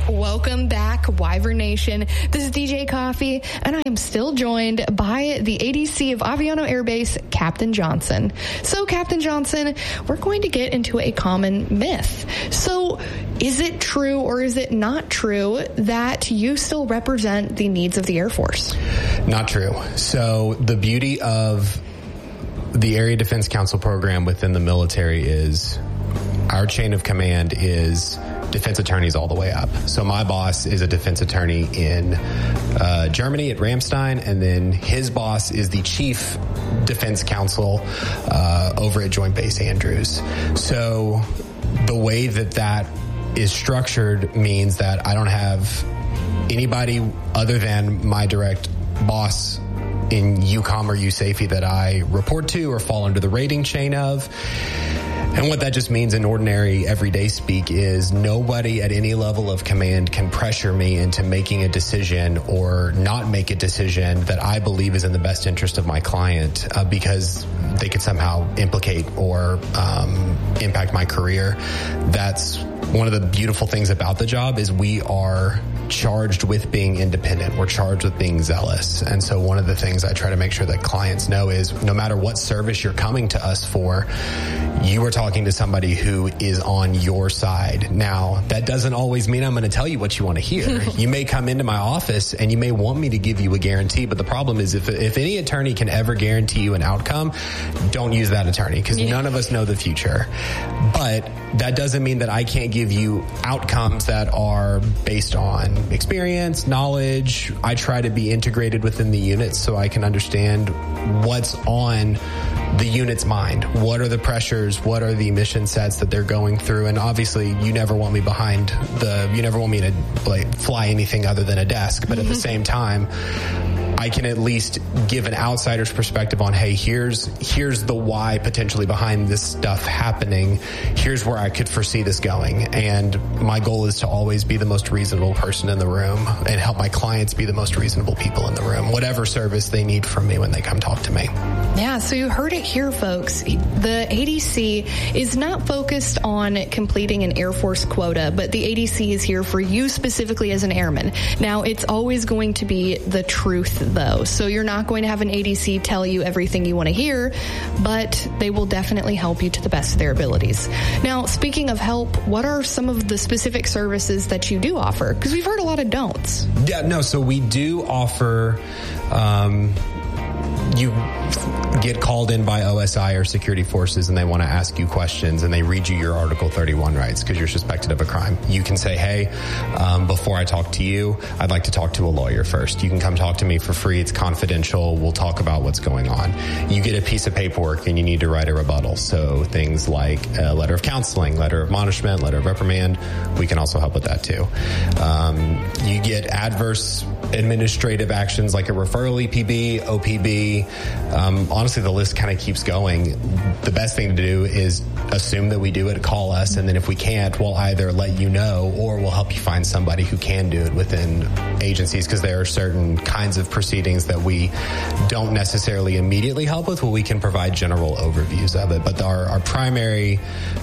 Welcome back, Wyvern Nation. This is DJ Coffee, and I am still joined by the ADC of Aviano Air Base, Captain Johnson. So, Captain Johnson, we're going to get into a common myth. So, is it true or is it not true that you still represent the needs of the Air Force? Not true. So, the beauty of the Area Defense Council program within the military is our chain of command is defense attorneys all the way up. So my boss is a defense attorney in Germany at Ramstein, and then his boss is the chief defense counsel over at Joint Base Andrews. So the way that is structured means that I don't have anybody other than my direct boss in UCOM or USAFE that I report to or fall under the rating chain of. And what that just means in ordinary everyday speak is nobody at any level of command can pressure me into making a decision or not make a decision that I believe is in the best interest of my client because they could somehow implicate or impact my career. That's one of the beautiful things about the job is we are charged with being independent. We're charged with being zealous. And so one of the things I try to make sure that clients know is no matter what service you're coming to us for, you are talking to somebody who is on your side. Now, that doesn't always mean I'm going to tell you what you want to hear. You may come into my office and you may want me to give you a guarantee, but the problem is if any attorney can ever guarantee you an outcome, don't use that attorney because none of us know the future. But that doesn't mean that I can't give you outcomes that are based on experience, knowledge. I try to be integrated within the unit so I can understand what's on the unit's mind. What are the pressures? What are the mission sets that they're going through? And obviously, you never want me you never want me to fly anything other than a desk. But at the same time, I can at least give an outsider's perspective on, hey, here's the why potentially behind this stuff happening. Here's where I could foresee this going. And my goal is to always be the most reasonable person in the room and help my clients be the most reasonable people in the room, whatever service they need from me when they come talk to me. Yeah, so you heard it here, folks. The ADC is not focused on completing an Air Force quota, but the ADC is here for you specifically as an airman. Now, it's always going to be the truth, though. So you're not going to have an ADC tell you everything you want to hear, but they will definitely help you to the best of their abilities. Now, speaking of help, what are some of the specific services that you do offer? Because we've heard a lot of don'ts. Yeah, no, so we do offer... you get called in by OSI or security forces and they want to ask you questions and they read you your Article 31 rights because you're suspected of a crime. You can say, hey, before I talk to you, I'd like to talk to a lawyer first. You can come talk to me for free. It's confidential. We'll talk about what's going on. You get a piece of paperwork and you need to write a rebuttal. So things like a letter of counseling, letter of admonishment, letter of reprimand, we can also help with that too. You get adverse administrative actions like a referral EPB, OPB. Honestly, the list kind of keeps going. The best thing to do is assume that we do it, call us, and then if we can't, we'll either let you know or we'll help you find somebody who can do it within agencies because there are certain kinds of proceedings that we don't necessarily immediately help with, but we can provide general overviews of it. But our primary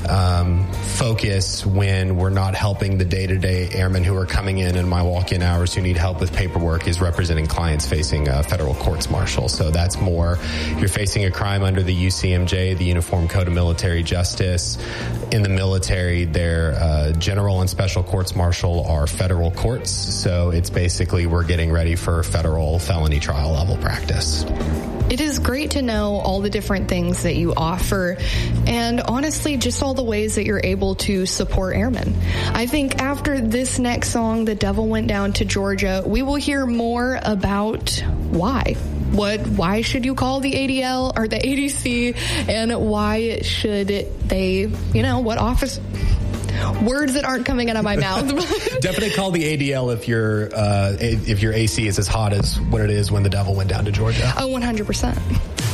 focus when we're not helping the day-to-day airmen who are coming in my walk-in hours who need help with paperwork is representing clients facing federal courts-martial. So that's more, you're facing a crime under the UCMJ, the Uniform Code of Military Justice. In the military, their general and special courts-martial are federal courts. So it's basically we're getting ready for federal felony trial level practice. It is great to know all the different things that you offer and honestly just all the ways that you're able to support airmen. I think after this next song, The Devil Went Down to Georgia, we will hear more about why. Why should you call the ADL or the ADC and why should they, what office... Words that aren't coming out of my mouth. Definitely call the ADL if your AC is as hot as what it is when the devil went down to Georgia. Oh, 100%.